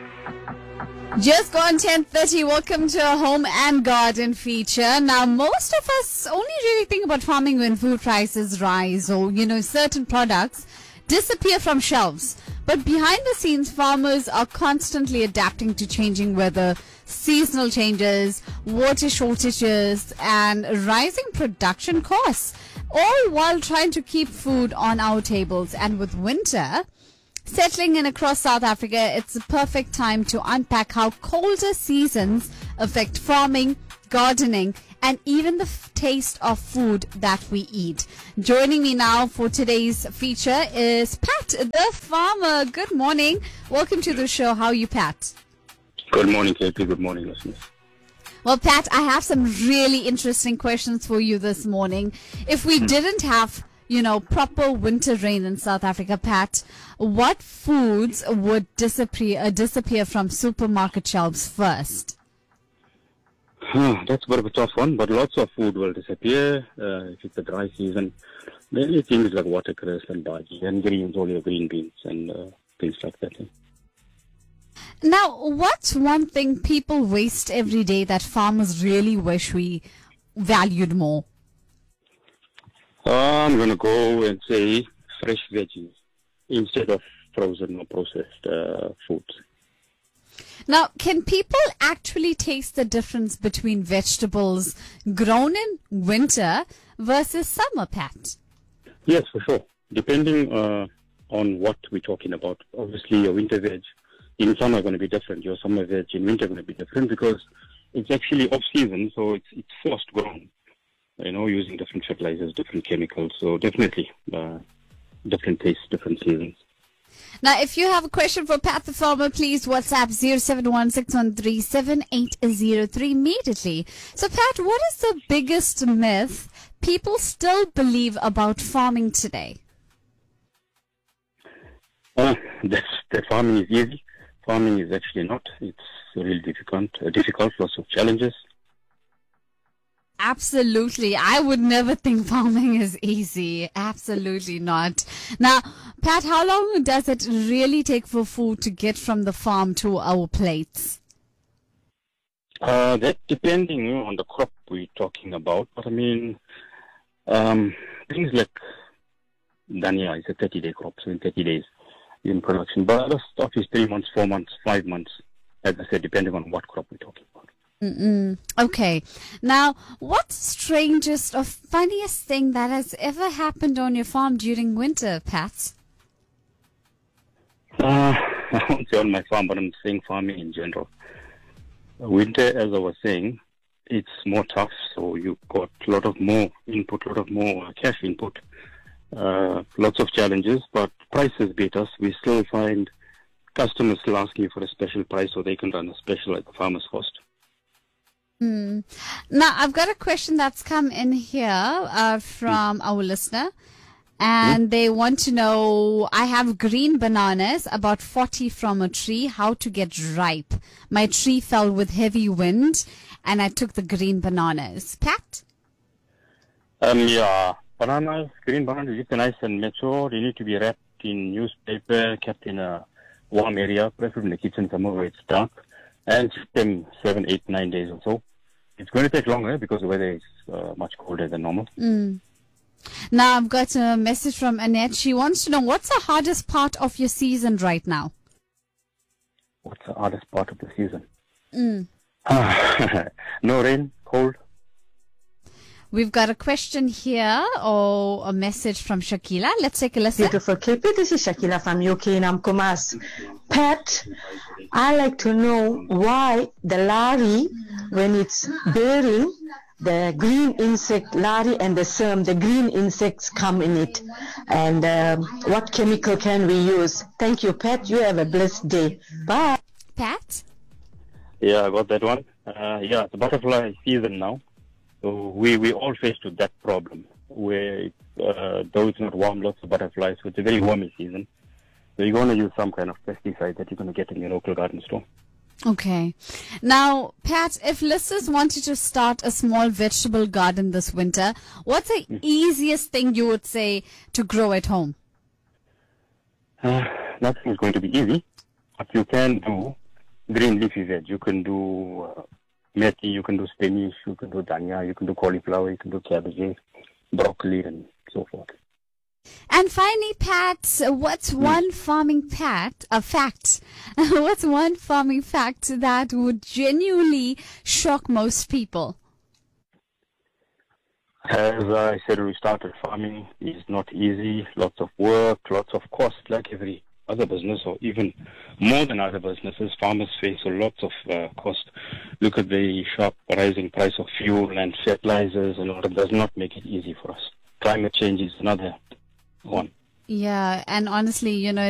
Just gone 10:30. Welcome to our home and garden feature. Now, most of us only really think about farming when food prices rise or, certain products disappear from shelves. But behind the scenes, farmers are constantly adapting to changing weather, seasonal changes, water shortages, and rising production costs, all while trying to keep food on our tables. And with winter settling in across South Africa, it's a perfect time to unpack how colder seasons affect farming, gardening, and even the taste of food that we eat. Joining me now for today's feature is Pat, the farmer. Good morning. Welcome to the show. How are you, Pat? Good morning, KP. Good morning, listeners. Well, Pat, I have some really interesting questions for you this morning. If we didn't have proper winter rain in South Africa, Pat, what foods would disappear from supermarket shelves first? That's a bit of a tough one, but lots of food will disappear if it's a dry season. Mainly things like watercress and bhaji and greens, all your green beans and things like that. Now, what's one thing people waste every day that farmers really wish we valued more? I'm going to go and say fresh veggies instead of frozen or processed foods. Now, can people actually taste the difference between vegetables grown in winter versus summer, Pat? Yes, for sure. Depending on what we're talking about. Obviously, your winter veg in summer are going to be different. Your summer veg in winter are going to be different because it's actually off-season, so it's forced grown. Using different fertilizers, different chemicals. So definitely different tastes, different seasons. Now, if you have a question for Pat the farmer, please WhatsApp 07161378003 immediately. So, Pat, what is the biggest myth people still believe about farming today? That farming is easy. Farming is actually not. It's really difficult, lots of challenges. Absolutely. I would never think farming is easy. Absolutely not. Now, Pat, how long does it really take for food to get from the farm to our plates? That depending on the crop we're talking about. But things like dhania is a 30-day crop, so in 30 days in production. But other stuff is 3 months, 4 months, 5 months, as I said, depending on what crop we're talking about. Okay. Now, what's the strangest or funniest thing that has ever happened on your farm during winter, Pat? I won't say on my farm, but I'm saying farming in general. Winter, as I was saying, it's more tough, so you've got a lot of more input, a lot of more cash input, lots of challenges, but prices beat us. We still find customers still asking for a special price so they can run a special at the farmer's cost. Now, I've got a question that's come in here from our listener, and they want to know, I have green bananas, about 40 from a tree, how to get ripe. My tree fell with heavy wind, and I took the green bananas. Pat? Green bananas, it's nice and mature. They need to be wrapped in newspaper, kept in a warm area, preferably in the kitchen somewhere where it's dark, and keep them 7, 8, 9 days or so. It's going to take longer because the weather is much colder than normal. Now, I've got a message from Annette. She wants to know, what's the hardest part of your season right now? What's the hardest part of the season? No rain, cold. We've got a question here, or a message from Shakila. Let's take a listen. Beautiful KP, this is Shakila from UK in Amkumas. Pat, I like to know why the lari, when it's bearing, the green insect lari and the serm, the green insects come in it. And what chemical can we use? Thank you, Pat. You have a blessed day. Bye. Pat? Yeah, I got that one. It's the butterfly season now. So we all faced with that problem where though it's not warm, lots of butterflies, so it's a very warmy season. So you're going to use some kind of pesticide that you're going to get in your local garden store. Okay. Now, Pat, if listeners wanted to start a small vegetable garden this winter, what's the easiest thing you would say to grow at home? Nothing is going to be easy. What you can do green leafy veg. You can do methi, you can do spinach, you can do dhania, you can do cauliflower, you can do cabbage, broccoli, and so forth. And finally, Pat, what's one farming fact? What's one farming fact that would genuinely shock most people? As I said, we started farming. It's not easy. Lots of work, lots of cost, like every other business, or even more than other businesses. Farmers face lots of cost. Look at the sharp rising price of fuel and fertilizers, and all that does not make it easy for us. Climate change is another one. Yeah, and honestly,